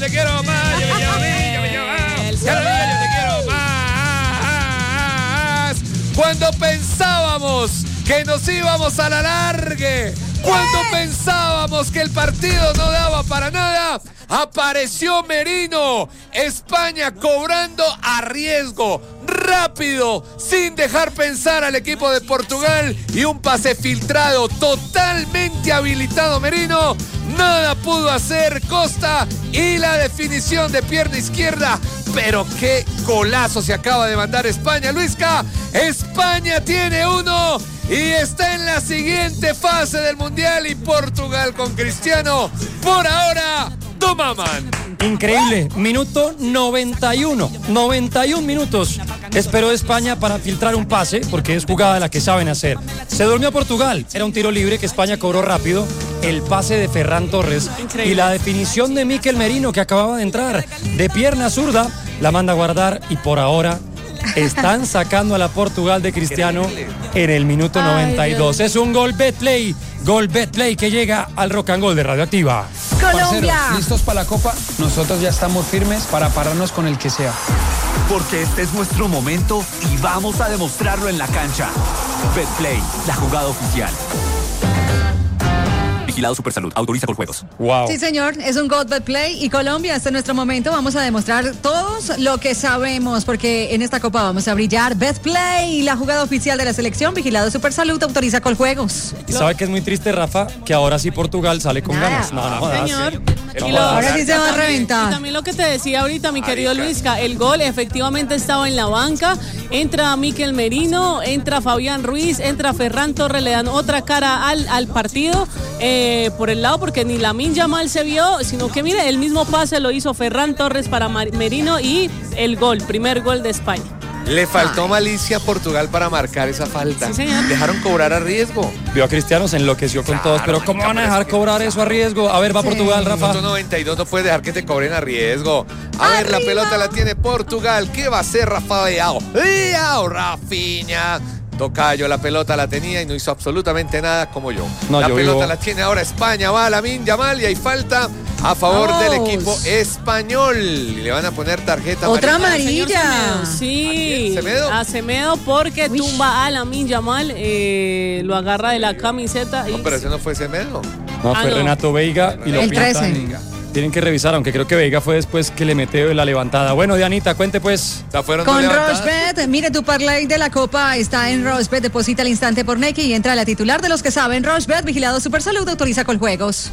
te quiero más. Yo me quiero más. Carolina, yo te quiero más. Cuando pensábamos que nos íbamos a la largue, cuando pensábamos que el partido no daba para nada, apareció Merino. España cobrando a riesgo, rápido, sin dejar pensar al equipo de Portugal, y un pase filtrado, totalmente habilitado Merino. Nada pudo hacer Costa, y la definición de pierna izquierda. Pero qué golazo se acaba de mandar España, Luisca. España tiene uno y está en la siguiente fase del Mundial, y Portugal con Cristiano por ahora domaman. Increíble, minuto 91 minutos esperó España para filtrar un pase, porque es jugada la que saben hacer. Se durmió Portugal, era un tiro libre que España cobró rápido, el pase de Ferran Torres. Increíble. Y la definición de Mikel Merino, que acababa de entrar de pierna zurda, la manda a guardar, y por ahora están sacando a la Portugal de Cristiano en el minuto 92. Es un gol Betplay que llega al Rock and Roll de Radioactiva. Colombia. Parceros, ¿listos para la Copa? Nosotros ya estamos firmes para pararnos con el que sea. Porque este es nuestro momento y vamos a demostrarlo en la cancha. Betplay, la jugada oficial. Vigilado Supersalud, autoriza con juegos. Wow. Sí, señor, es un God Betplay, y Colombia, este es nuestro momento. Vamos a demostrar todos lo que sabemos, porque en esta Copa vamos a brillar. Betplay, la jugada oficial de la selección. Vigilado Supersalud, autoriza con juegos. Y sabe que es muy triste, Rafa, que ahora sí Portugal sale con ganas. No, señor. Ahora sí se va a reventar. Y también lo que te decía ahorita, mi querido Luisca, el gol efectivamente estaba en la banca. Entra Mikel Merino, entra Fabián Ruiz, entra Ferran Torres, le dan otra cara al partido por el lado, porque ni Lamine Yamal se vio, sino que mire, el mismo pase lo hizo Ferran Torres para Merino, y el gol, primer gol de España. Le faltó malicia a Portugal para marcar esa falta. Sí, señor. Dejaron cobrar a riesgo. Vio a Cristiano, se enloqueció con todos, pero ¿cómo van a dejar cobrar eso a riesgo? A ver, va Portugal, Rafa. Minuto 92, no puedes dejar que te cobren a riesgo. A ver, la pelota la tiene Portugal. ¿Qué va a hacer Rafa Leao? ¡Leao, Rafinha! Tocayo, la pelota la tenía y no hizo absolutamente nada, como yo. La pelota la tiene ahora España, va Lamine Yamal, y hay falta a favor del equipo español. Y le van a poner tarjeta otra amarilla. Sí, a Semedo, porque tumba a Lamine Yamal, lo agarra de la camiseta. No, pero ese no fue Semedo. No, fue Renato Veiga, y lo el 13. Tienen que revisar, aunque creo que Veiga fue después que le metió la levantada. Bueno, Dianita, cuente pues. Con Rochebet, mire, tu parlay de la Copa está en Rochebet. Deposita al instante por Nequi y entra a la titular de los que saben. Rochebet, vigilado Supersalud, autoriza con juegos.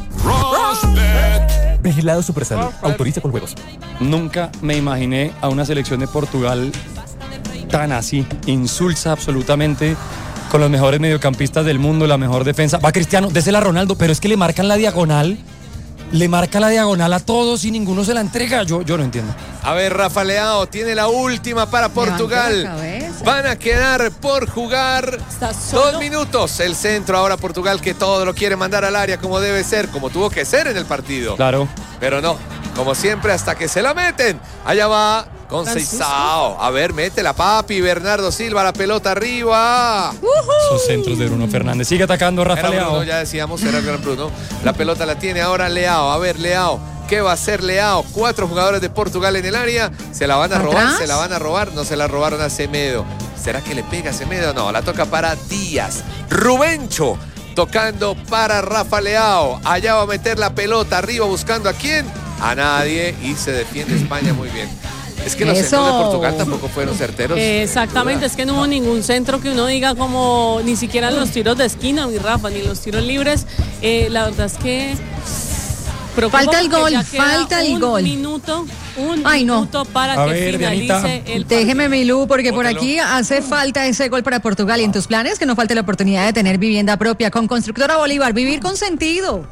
Rochebet. Vigilado Supersalud, autoriza con juegos. Nunca me imaginé a una selección de Portugal tan así, insulsa absolutamente, con los mejores mediocampistas del mundo, la mejor defensa. Va Cristiano, désela a Ronaldo, pero es que le marcan la diagonal. Le marca la diagonal a todos y ninguno se la entrega. Yo no entiendo. A ver, Rafa Leao tiene la última para Portugal. Van a quedar por jugar 2 minutos. El centro ahora Portugal, que todo lo quiere mandar al área como debe ser, como tuvo que ser en el partido. Claro. Pero no, como siempre, hasta que se la meten. Allá va Conceição. A ver, métela, papi. Bernardo Silva, la pelota arriba. Esos centros de Bruno Fernández. Sigue atacando Rafa Leao. Bruno, ya decíamos, era el gran Bruno. La pelota la tiene ahora Leao. A ver, Leao. ¿Qué va a hacer Leao? 4 jugadores de Portugal en el área. ¿Se la van a robar? ¿Se la van a robar? No, se la robaron a Semedo. ¿Será que le pega a Semedo? No, la toca para Díaz. Rubencho tocando para Rafa Leao. Allá va a meter la pelota arriba, buscando ¿a quién? A nadie. Y se defiende España muy bien. Es que los centros de Portugal tampoco fueron certeros. Exactamente, es que no hubo ningún centro que uno diga, como ni siquiera los tiros de esquina, mi Rafa, ni los tiros libres. La verdad es que falta el gol, falta el gol. Un minuto para que finalice el partido. Déjeme, Milú, porque por aquí hace falta ese gol para Portugal. Y en tus planes, que no falte la oportunidad de tener vivienda propia con Constructora Bolívar. Vivir con sentido.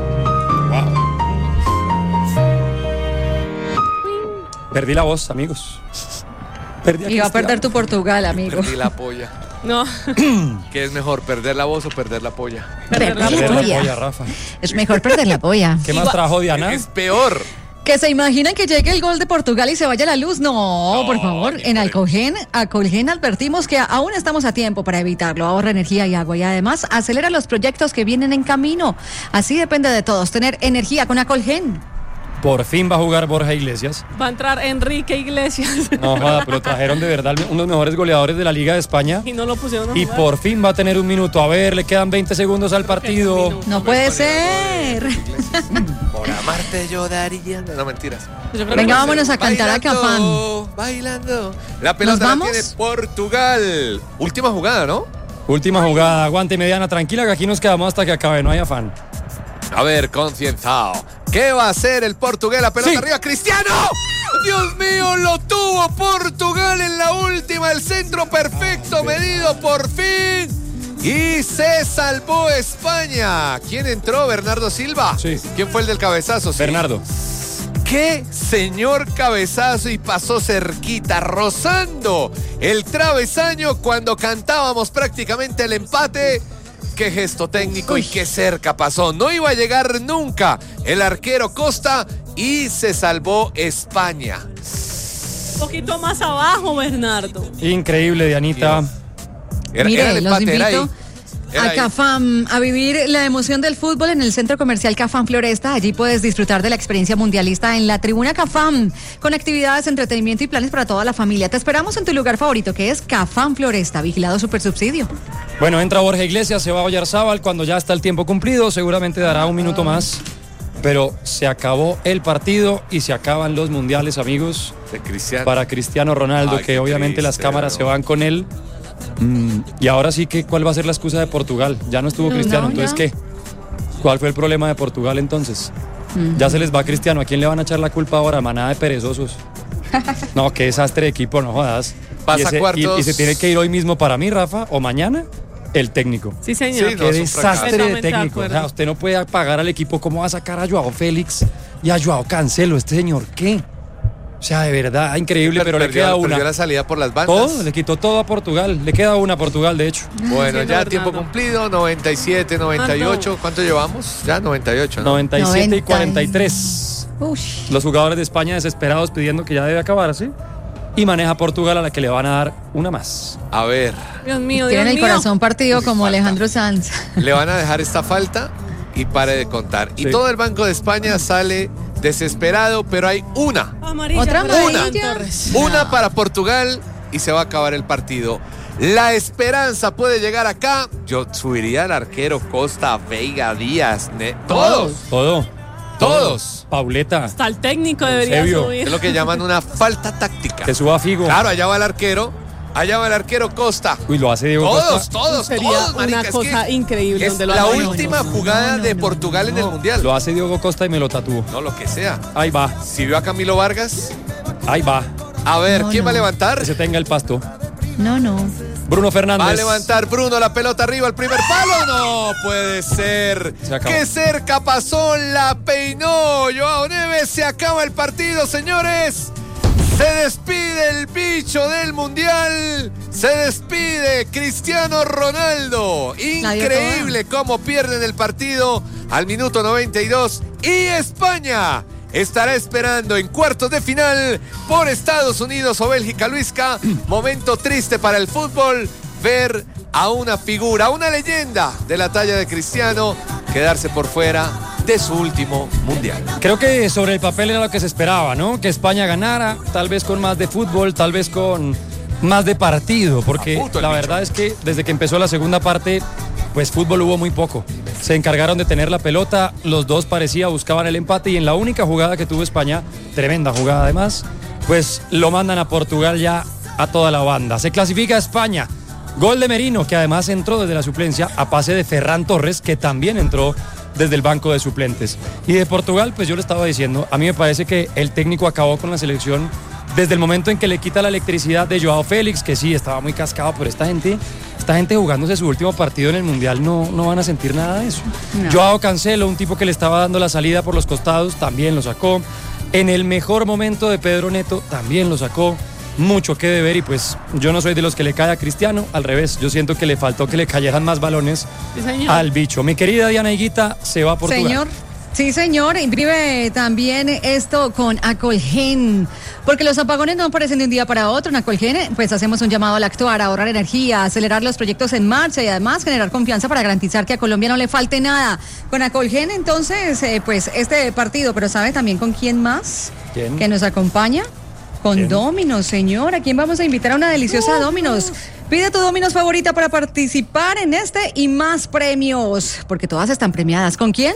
Perdí la voz, amigos. Y va a perder tu Portugal, amigo. Perdí la polla. No. ¿Qué es mejor, perder la voz o perder la polla? Perder la polla, Rafa. Es mejor perder la polla. ¿Qué más trajo Diana? Es peor. Que se imaginan que llegue el gol de Portugal y se vaya la luz. No, por favor. En Alcogen advertimos que aún estamos a tiempo para evitarlo. Ahorra energía y agua, y además acelera los proyectos que vienen en camino. Así depende de todos, tener energía con Alcogen. Por fin va a jugar Borja Iglesias. Va a entrar Enrique Iglesias. No joda, pero trajeron de verdad uno de los mejores goleadores de la Liga de España. Y no lo pusieron a Y jugar. por fin va a tener un minuto. A ver, le quedan 20 segundos al partido. No puede ser. Por amarte yo daría. No, mentiras. Yo creo Venga, que vámonos a cantar a Cafán. Bailando. La pelota ¿Nos la vamos? tiene Portugal. Última jugada, ¿no? Última jugada, aguante mediana, tranquila que aquí nos quedamos hasta que acabe, no hay afán. A ver, Concienzao. ¿Qué va a hacer el Portugal? La pelota Sí. arriba, Cristiano. Dios mío, lo tuvo Portugal en la última. El centro perfecto, medido por fin. Y se salvó España. ¿Quién entró? ¿Bernardo Silva? Sí. ¿Quién fue el del cabezazo? Sí. Bernardo. ¡Qué señor cabezazo! Y pasó cerquita, rozando el travesaño cuando cantábamos prácticamente el empate. ¡Qué gesto técnico y qué cerca pasó! No iba a llegar nunca el arquero Costa y se salvó España. un poquito más abajo, Bernardo. Increíble, Dianita. Mire, los invito Era a ahí. Cafam a vivir la emoción del fútbol en el Centro Comercial Cafam Floresta. Allí puedes disfrutar de la experiencia mundialista en la Tribuna Cafam, con actividades, entretenimiento y planes para toda la familia. Te esperamos en tu lugar favorito, que es Cafam Floresta, vigilado Supersubsidio. Bueno, entra Borja Iglesias, se va a Oyarzábal cuando ya está el tiempo cumplido, seguramente dará un minuto más. Pero se acabó el partido y se acaban los mundiales, amigos, De Cristiano. para Cristiano Ronaldo, Ay, que qué obviamente las triste, cámaras ¿no? se van con él. Y ahora sí que, ¿cuál va a ser la excusa de Portugal? Ya no estuvo No, Cristiano, no, entonces ya. ¿qué? ¿Cuál fue el problema de Portugal entonces? Ya se les va a Cristiano, ¿a quién le van a echar la culpa ahora? Manada de perezosos. No, qué desastre de equipo, no jodas. Pasa cuartos. Y se tiene que ir hoy mismo para mí, Rafa, o mañana, el técnico. Sí, señor. Sí, no, Qué es un desastre fracaso. de Totalmente de técnico. O acuerdo. sea, usted no puede pagar al equipo. ¿Cómo va a sacar a Joao Félix y a Joao Cancelo? ¿Este señor qué? O sea, de verdad, increíble, pero le queda una. Perdió la salida por las bandas. Todo, le quitó todo a Portugal. Le queda una a Portugal, de hecho. Bueno, Sí, ya Bernardo. tiempo cumplido, 97, 98. ¿Cuánto llevamos? Ya 98, ¿no? 97 y 90. 43. Ush. Los jugadores de España desesperados pidiendo que ya debe acabarse. Y maneja Portugal, a la que le van a dar una más. A ver, Dios mío, Dios Tienen el mío. corazón partido como falta. Alejandro Sanz. le van a dejar esta falta y pare de contar. Y Sí. todo el Banco de España sale desesperado, pero hay una. Amarilla ¿Otra para amarilla? Fernán Torres. Una para Portugal y se va a acabar el partido. La esperanza puede llegar acá. Yo subiría al arquero Costa, Veiga, Díaz, todos. Todos. Pauleta. Hasta el técnico debería Eusebio. subir. Es lo que llaman una falta táctica. Que suba Figo. Claro, allá va el arquero. Allá va el arquero Costa. Uy, lo hace Diego Todos, Costa. Sería marica, una es cosa que increíble. Es donde lo la hagan. última jugada de Portugal en el Mundial. Lo hace Diego Costa y me lo tatuó. No, lo que sea. Ahí va, Si vio a Camilo Vargas, ahí va. a ver, No, ¿quién no. va a levantar? Que se tenga el pasto. No, no. Bruno Fernández. Va a levantar Bruno la pelota arriba al primer palo. No puede ser. Se acabó. Qué cerca pasó, la peinó Joao Neves. Se acaba el partido, señores. Se despide el bicho del Mundial. Se despide Cristiano Ronaldo. Increíble cómo pierden el partido al minuto 92. Y España estará esperando en cuartos de final por Estados Unidos o Bélgica. Luisca, momento triste para el fútbol, ver a una figura, a una leyenda de la talla de Cristiano, quedarse por fuera de su último mundial. Creo que sobre el papel era lo que se esperaba, ¿no? Que España ganara, tal vez con más de fútbol, tal vez con más de partido, porque A puto el la bicho. verdad es que desde que empezó la segunda parte, pues fútbol hubo muy poco. Se encargaron de tener la pelota, los dos parecía buscaban el empate y en la única jugada que tuvo España, tremenda jugada además, pues lo mandan a Portugal ya a toda la banda. Se clasifica a España. Gol de Merino, que además entró desde la suplencia, a pase de Ferran Torres, que también entró desde el banco de suplentes. Y de Portugal, pues yo le estaba diciendo, a mí me parece que el técnico acabó con la selección desde el momento en que le quita la electricidad de Joao Félix, que sí, estaba muy cascado, pero esta gente jugándose su último partido en el Mundial no van a sentir nada de eso. No. Joao Cancelo, un tipo que le estaba dando la salida por los costados, también lo sacó. En el mejor momento de Pedro Neto, también lo sacó. Mucho que deber y pues yo no soy de los que le cae a Cristiano, al revés, yo siento que le faltó que le cayeran más balones Sí, señor. al bicho. Mi querida Diana Higuita se va a Portugal. Señor, Sí, señor, y vive también esto con Acolgen, porque los apagones no aparecen de un día para otro. En Acolgen, pues hacemos un llamado al actuar, a ahorrar energía, a acelerar los proyectos en marcha y además generar confianza para garantizar que a Colombia no le falte nada. Con Acolgen, entonces, pues este partido, pero ¿sabe también con quién más? ¿Quién? Que nos acompaña. Con ¿Quién? Domino's, señor. ¿A quién vamos a invitar a una deliciosa Domino's? Pide tu Domino's favorita para participar en este y más premios, porque todas están premiadas. ¿Con quién?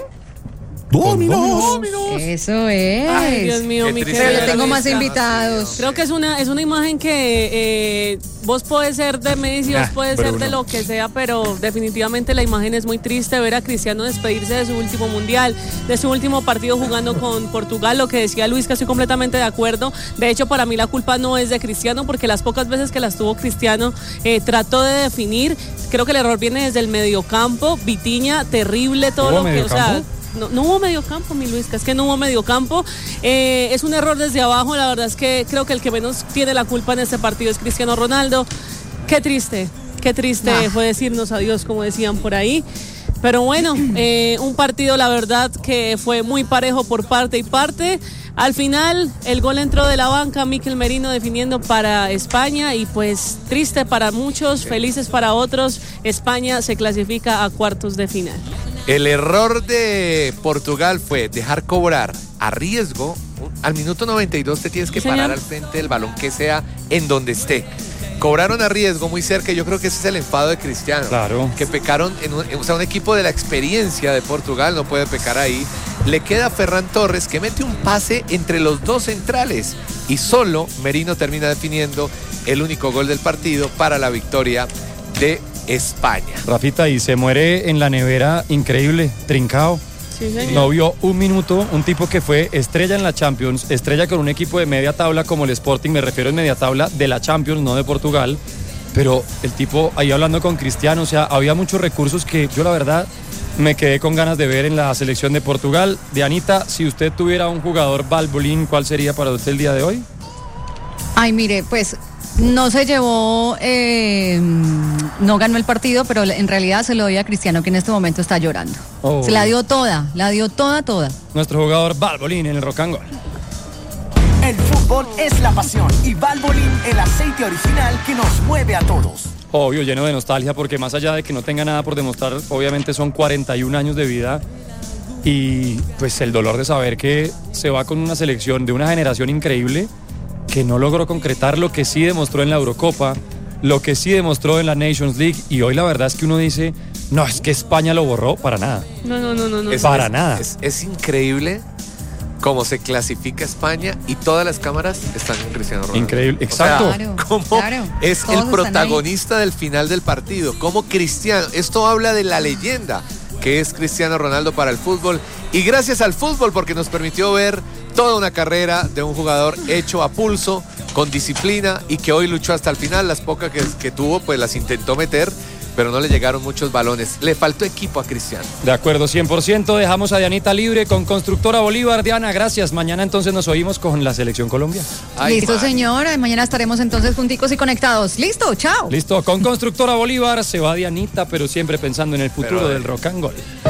¡Dominos! Eso es. Ay, Dios mío, Qué mi triste. Pero querida le tengo más Luisca. invitados. Creo que es una imagen que vos podés ser de Messi, vos podés ser de Bruno. lo que sea, pero definitivamente la imagen es muy triste ver a Cristiano despedirse de su último mundial, de su último partido jugando con Portugal. Lo que decía Luis, que estoy completamente de acuerdo. De hecho, para mí la culpa no es de Cristiano, porque las pocas veces que las tuvo Cristiano trató de definir. Creo que el error viene desde el mediocampo. Vitinha, terrible todo ¿Hubo lo que, o sea, mediocampo? no hubo mediocampo, mi Luisca, es que no hubo mediocampo. Es un error desde abajo. La verdad es que creo que el que menos tiene la culpa en este partido es Cristiano Ronaldo. Qué triste fue decirnos adiós, como decían por ahí. Pero bueno, un partido, la verdad, que fue muy parejo por parte y parte. Al final, el gol entró de la banca, Mikel Merino definiendo para España, y pues triste para muchos, felices para otros. España se clasifica a cuartos de final. El error de Portugal fue dejar cobrar a riesgo. Al minuto 92 te tienes que Sí, parar señor. al frente del balón, que sea en donde esté. Cobraron a riesgo muy cerca, y yo creo que ese es el enfado de Cristiano. Claro. Que pecaron, un equipo de la experiencia de Portugal no puede pecar ahí. Le queda a Ferran Torres, que mete un pase entre los dos centrales, y solo Merino termina definiendo el único gol del partido para la victoria de España. Rafita, y se muere en la nevera, increíble, Trincao. Sí, señor. No vio un minuto, un tipo que fue estrella en la Champions, estrella con un equipo de media tabla como el Sporting, me refiero en media tabla de la Champions, no de Portugal, pero el tipo ahí hablando con Cristiano, o sea, había muchos recursos que yo la verdad me quedé con ganas de ver en la selección de Portugal. Dianita, si usted tuviera un jugador Valbolín, ¿cuál sería para usted el día de hoy? Ay, mire, pues no se llevó, no ganó el partido, pero en realidad se lo doy a Cristiano, que en este momento está llorando. Oh. Se la dio toda, toda. Nuestro jugador Valbolín en el Rock and Roll. El fútbol es la pasión y Valvoline, el aceite original que nos mueve a todos. Obvio, lleno de nostalgia, porque más allá de que no tenga nada por demostrar, obviamente son 41 años de vida, y pues el dolor de saber que se va con una selección de una generación increíble que no logró concretar lo que sí demostró en la Eurocopa, lo que sí demostró en la Nations League, y hoy la verdad es que uno dice, no, es que España lo borró, para nada. No. Para nada. Es increíble cómo se clasifica España y todas las cámaras están con Cristiano Ronaldo. Increíble, O exacto. sea, Claro, cómo claro. es Todos el están protagonista del final del partido, como Cristiano. Esto habla de la leyenda que es Cristiano Ronaldo para el fútbol, y gracias al fútbol, porque nos permitió ver toda una carrera de un jugador hecho a pulso, con disciplina, y que hoy luchó hasta el final. Las pocas que tuvo, pues las intentó meter, pero no le llegaron muchos balones. Le faltó equipo a Cristiano. De acuerdo, 100%. Dejamos a Dianita libre con Constructora Bolívar. Diana, gracias. Mañana entonces nos oímos con la Selección Colombia. Ay, Listo, Mari. señor. Mañana estaremos entonces junticos y conectados. Listo, chao. Listo, con Constructora Bolívar se va Dianita, pero siempre pensando en el futuro Pero, del rock and roll.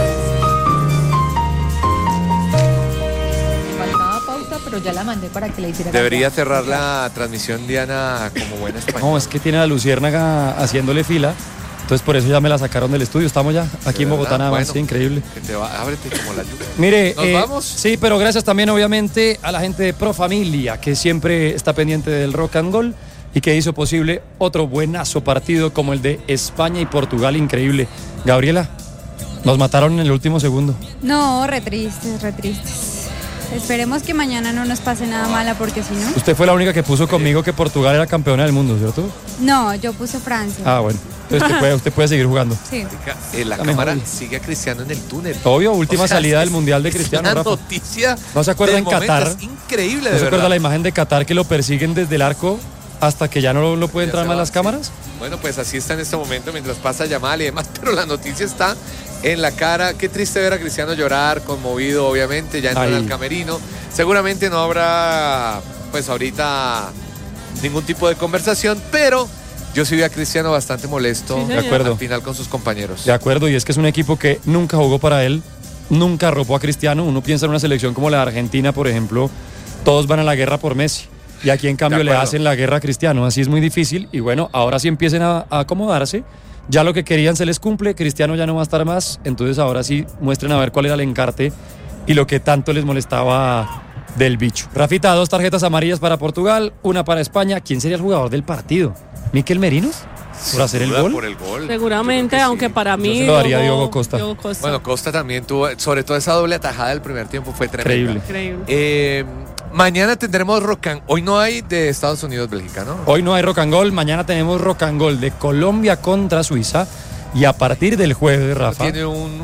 Faltaba pauta, pero ya la mandé para que le hiciera. Debería cerrar la transmisión, Diana, como buena española. No, es que tiene a la Luciérnaga haciéndole fila. Entonces por eso ya me la sacaron del estudio. Estamos ya aquí en Bogotá nada más. Bueno, Sí, increíble. Que te va, ábrete como la lluvia. Mire, ¿Nos vamos? Sí, pero gracias también obviamente a la gente de Pro Familia, que siempre está pendiente del rock and roll y que hizo posible otro buenazo partido como el de España y Portugal, increíble. Gabriela, nos mataron en el último segundo. No, re tristes, re tristes. Esperemos que mañana no nos pase nada mala, porque si no... Usted fue la única que puso conmigo que Portugal era campeona del mundo, ¿cierto? No, yo puse Francia. Ah, bueno. Entonces usted puede seguir jugando. Sí. La Está cámara mejor. sigue a Cristiano en el túnel. Obvio, última O sea, salida del es- Mundial de es Cristiano, una Rafa. noticia. ¿No se acuerda del en momento, Qatar? Es increíble, ¿No de se verdad. acuerda la imagen de Qatar que lo persiguen desde el arco hasta que ya no lo puede Ya entrar se más va, las sí. cámaras? Bueno, pues así está en este momento mientras pasa llamada y demás, pero la noticia está en la cara. Qué triste ver a Cristiano llorar, conmovido, obviamente, ya entra Ay. al camerino. Seguramente no habrá, pues ahorita, ningún tipo de conversación, pero yo sí vi a Cristiano bastante molesto Sí, De acuerdo. al final con sus compañeros. De acuerdo, y es que es un equipo que nunca jugó para él, nunca arropó a Cristiano. Uno piensa en una selección como la de Argentina, por ejemplo, todos van a la guerra por Messi. Y aquí en cambio le hacen la guerra a Cristiano. Así es muy difícil. Y bueno, ahora sí empiecen a acomodarse. Ya lo que querían se les cumple. Cristiano ya no va a estar más. Entonces ahora sí muestren a ver cuál era el encarte y lo que tanto les molestaba del bicho. Rafita, 2 tarjetas amarillas para Portugal, 1 para España. ¿Quién sería el jugador del partido? ¿Mikel Merino? ¿Por hacer el gol? Por el gol. Seguramente, aunque para mí... Yo se lo daría a Diogo Costa. Bueno, Costa también tuvo, sobre todo esa doble atajada del primer tiempo fue tremenda. Increíble. Mañana tendremos hoy no hay de Estados Unidos-Bélgica, ¿no? Hoy no hay rock and roll, mañana tenemos rock and roll de Colombia contra Suiza. Y a partir del jueves, Rafa... Tiene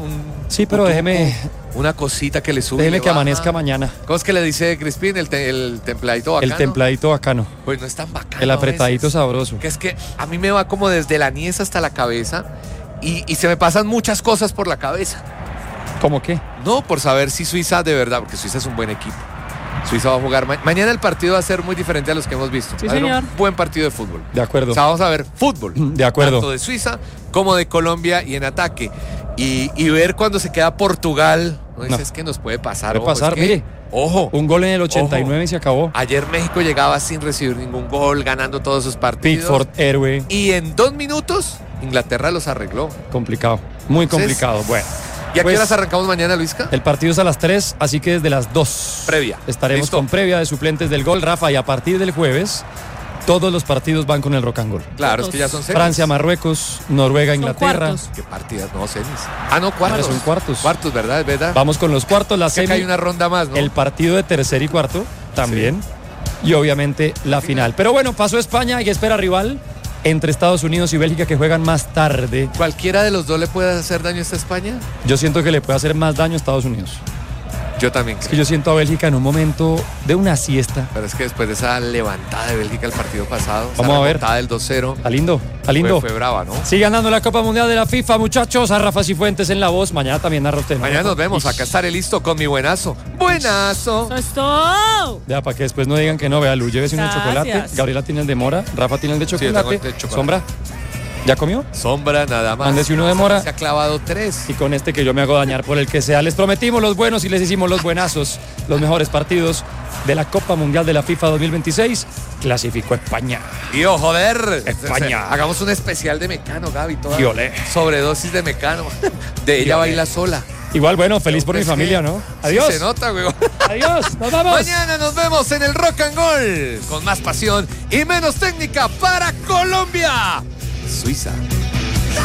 sí, pero déjeme... Una cosita que le sube. Déjeme que amanezca mañana. ¿Cómo es que le dice Crispín? El templadito bacano. El templadito bacano. Pues no es tan bacano. El apretadito sabroso. Que es que a mí me va como desde la niez hasta la cabeza y se me pasan muchas cosas por la cabeza. ¿Cómo qué? No, por saber si Suiza de verdad, porque Suiza es un buen equipo. Suiza va a jugar. Mañana el partido va a ser muy diferente a los que hemos visto. Sí, va a ser señor. un buen partido de fútbol. De acuerdo. O sea, vamos a ver fútbol. De acuerdo. Tanto de Suiza como de Colombia y en ataque. Y ver cuando se queda Portugal. No dices que nos puede pasar. Puede pasar, es que, mire. Ojo. Un gol en el 89 y se acabó. Ayer México llegaba sin recibir ningún gol, ganando todos sus partidos. Pickford, héroe. Y en 2 minutos, Inglaterra los arregló. Complicado. Muy complicado. Bueno. ¿Y a qué Pues, horas arrancamos mañana, Luisca? El partido es a las 3, así que desde las 2. Previa. Estaremos ¿Listo? con previa de suplentes del gol, Rafa, y a partir del jueves, todos los partidos van con el rock and roll. Claro, es que ya son semis. Francia, Marruecos, Noruega, Inglaterra. Cuartos. ¿Qué partidas? No, semis. Ah, no, cuartos. Son cuartos. Cuartos, ¿verdad? ¿Es verdad? Vamos con los cuartos, la Es que semi, acá hay una ronda más, ¿no? el partido de tercer y cuarto también, y obviamente la final. Pero bueno, pasó España y espera rival entre Estados Unidos y Bélgica, que juegan más tarde. ¿Cualquiera de los dos le puede hacer daño a esta España? Yo siento que le puede hacer más daño a Estados Unidos. Yo también Es que creo. yo siento a Bélgica en un momento de una siesta. Pero es que después de esa levantada de Bélgica el partido pasado, Vamos a ver. levantada del 2-0, Está lindo, está lindo. fue brava, ¿no? Sigue ganando la Copa Mundial de la FIFA, muchachos. A Rafa Cifuentes en la voz. Mañana también narra usted, ¿no? Mañana nos vemos. Acá estaré listo con mi buenazo. ¡Buenazo! Eso es todo. Ya, para que después no digan que no. Vea, Luz, llévese uno de Gracias. chocolate. Gabriela tiene el de mora. Rafa tiene el de yo chocolate. tengo el de chocolate. Sombra, ¿ya comió? Sombra nada más. Mándese uno de mora. Se ha clavado 3. Y con este que yo me hago dañar por el que sea. Les prometimos los buenos y les hicimos los buenazos. Los mejores partidos de la Copa Mundial de la FIFA 2026. Clasificó España. Tío, joder. España. Hagamos un especial de Mecano, Gaby. Toda Qué olé. sobredosis de Mecano. De ella baila sola. Igual, bueno, feliz por mi Es que familia, ¿no? sí Adiós. se nota, güey. Adiós. Nos vamos. Mañana nos vemos en el Rock and Roll. Con más pasión y menos técnica para Colombia. Suiza.